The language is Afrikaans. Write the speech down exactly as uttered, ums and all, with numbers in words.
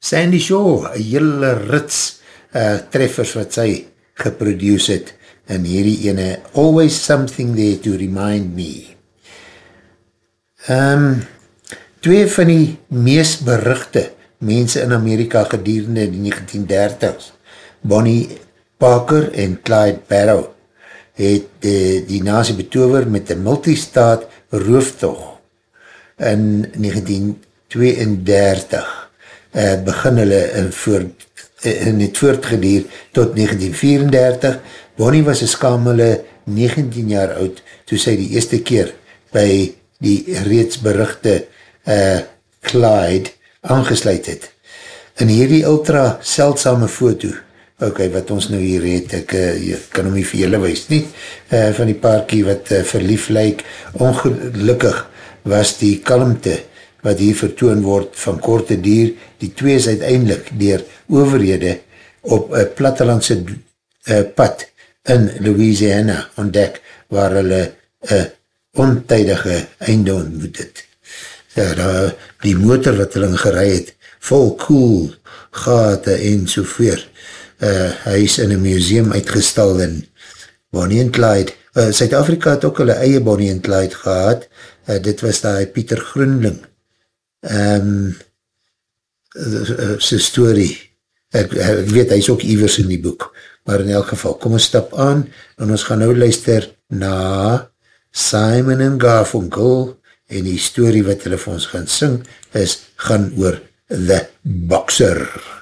Sandy Shaw, een hele rits uh, treffers wat sy geproduce het, en hierdie ene, Always Something There to Remind Me. Um, twee van die mees berugte mense in Amerika gedurende die negentien dertigs, Bonnie Parker en Clyde Barrow, het die, die nasie betover met een multistaat rooftog in negentien tweeëndertig uh, begin hulle in, voort, in het voortgedier tot negentien vierendertig. Bonnie was een skamele negentien jaar oud toe sy die eerste keer by die reeds berugte uh, Clyde aangesluit het. In hierdie ultra seldsame foto, ok, wat ons nou hier het, ek uh, kan hom nie vir julle wees nie, uh, van die paarkie wat uh, verlief lyk, ongelukkig was die kalmte wat hier vertoon word van korte duur, die twee is uiteindelik deur owerhede op een plattelandse uh, pad in Louisiana ontdek, waar hulle een ontydige einde ontmoet het. Ja, daar, die motor wat hulle gerei het, vol cool, gate en soveer. Uh, hy is in een museum uitgestal in Bonnie and Clyde. Uh, Suid-Afrika het ook hulle eie Bonnie and Clyde gehad. Uh, dit was daar Pieter Groenling. Um, uh, sy story. Ek, ek weet, hy is ook iewers in die boek. Maar in elk geval, kom ons stap aan en ons gaan nou luister na Simon en Garfunkel en die story wat hulle vir ons gaan sing is, gaan oor The Boxer.